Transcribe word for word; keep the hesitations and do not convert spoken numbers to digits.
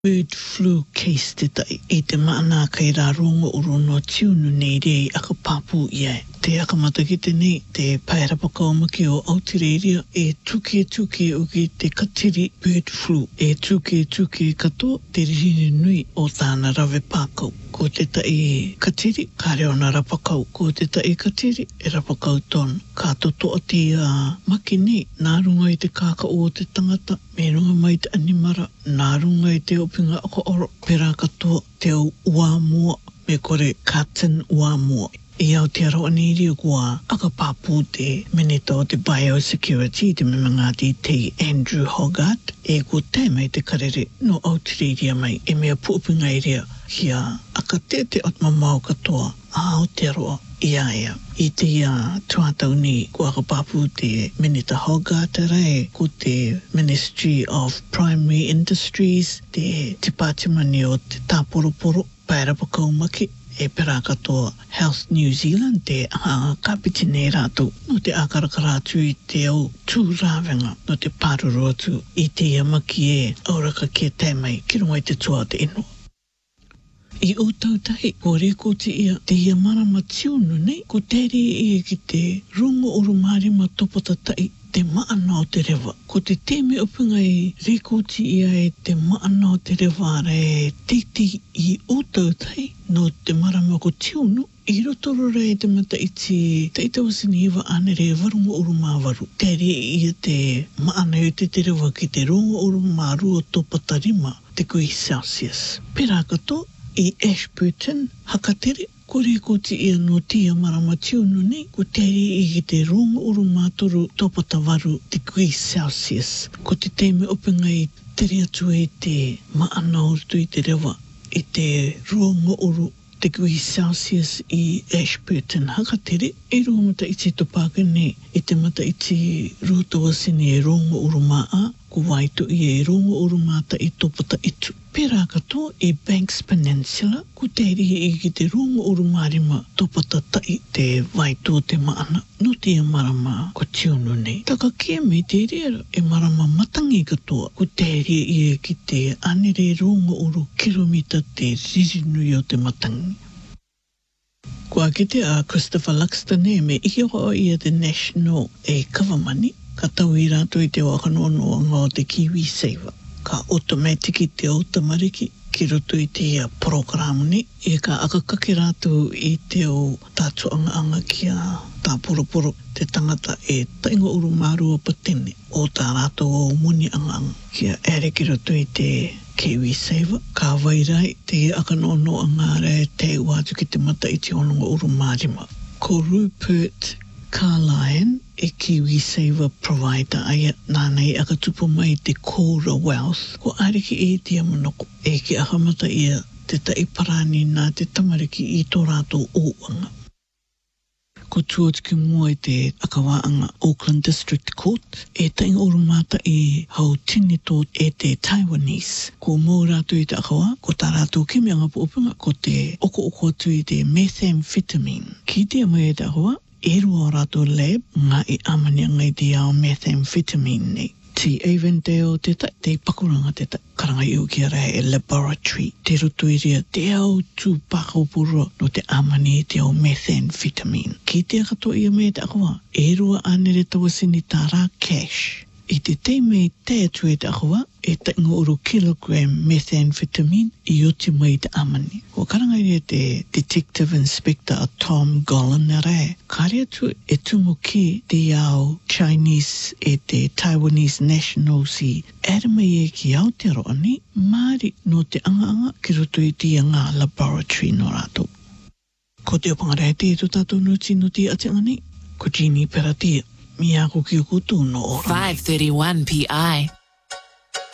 Bird flu case te tai e te maana kai rā rongo uro no tiunu nei rei aka papu ia. Te aka mataki te nei te pairapaka o maki o Aotearoa e tuke tuke o ki te katiri bird flu. E tuke tuke kato te riri nui o tāna rawe pākau. Ko te tai katiri, ka reo na rapakau. Ko te tai katiri, e rapakau tonu. Ka toto o te uh, maki nei, nā runga i te kāka o te tangata, me runga mai te animara, nā runga i te opinga aka oro, pera katoa te au ua mua, me kore katin ua mua. I Aotearoa ni ria kua aka pāpū te meneta o te biosecurity, te memangati te Andrew Hogarth, e ko te mai te karere no Aotearoa mai, e mea puupinga i ria kia aka te te atmamau katoa a Aotearoa i aia. I te uh, tuatau ni ko aka pāpū te meneta Hogarth rai, ko te Ministry of Primary Industries, te te pātimani o te tāporoporo, pairapakau maki, e pera katoa Health New Zealand te uh, kapiti nei rātou no te akarakaratu i te au tūrawenga no te pāruru atu i te amaki e auraka kia te mai ki runga i te tua te ino. I o tautahi, ko reko te ia te ia marama tiunu nei, ko tere ia ki te rungo uru marima topata tai te maana o te rewa. Ko te teme opinga i reko te ia e te maana o te rewa re titi i o tautahi no te marama ko tiunu. I rotoro rei te mata i te te ita wasini iwa ane re warunga uru māwaru. Tere ia te maana o te te rewa ki te rungo uru mārua topata rima te kui Celsius. Pera kato, i Ashburton, hakatere, ko reko te ia no tia marama tiunu nei, ko tere i ki te rongo uru mātoru topata waru degree Celsius. Ko te teme opinga i tere atu e te maana urutu i te rewa, i te rongo uru degree Celsius i Ashburton, hakatere, e roa mata i te topaka nei, i te mata i te rūtawasini e rongo uru maa, ko waitu i e rongo uru mata i topata itu. Pera kato i Banks Peninsula, ko tere i ki te rongo uru marima topata tai te waitu te maana, no te marama ko tiunu nei. Taka kia me te rea e marama matangi katoa, ko tere i ki te anere rongo uru kilomita te ririnui o te matangi. Ko a kite a Christopher Luxton e me i hoa ia te National e Kawamani, ka tau i rātou i te wakanoanoanga o te Kiwi Saver. Ka automatiki te otamariki ki roto i te uh, programu ni, e ka akakake rātou i te o tātu anga anga ki a tā poroporo te tangata e tainga uru mārua patene o tā rātou o muni anga anga ki a ere ki roto i te Kiwi Saver. Ka wairai te akanono anga re te wātu ki te mata i te ononga uru mārima. Ko Rupert Carlyon e Kiwi Saver provider aia nānei aka tupu mai te Cora Wealth ko ariki e te amanoko e ki akamata ia te taiparani nā te tamariki i tō rātou oanga. Ko tuot ki mua i te akawaanga Auckland District Court e tainga oru mata i hau tinito e te Taiwanese. Ko mō rātou i te akawa, ko tā rātou kimi anga puopinga ko te oko oko atu i te methamphetamine. Ki te amai i te akawa, e rua rātou lab ngā i amani ngai te ao methamphetamine nei. Ti Avondale te tai, te pakuranga te tai, karanga iu ki ara e laboratory, te roto i ria te au tū pakopura no te amani te ao methamphetamine. Ki te akato ia me te akawa, e rua anere tawasini tā rā cash. I te teime i te atu e te akawa, e tainga uru kilogram methamphetamine i oti mai te amani. Ko karanga iria te Detective Inspector Tom Golan re, kare atu e tumo ki te ao Chinese e te Taiwanese nationals i erama e ki Aotearoa ni, maari no te anga anga ki roto i te anga laboratory no rātou. Ko te opangare te tu tātou no tino te atinga ni, ko Jeannie Peratia, mi ako ki o kutu no ora. five thirty-one P I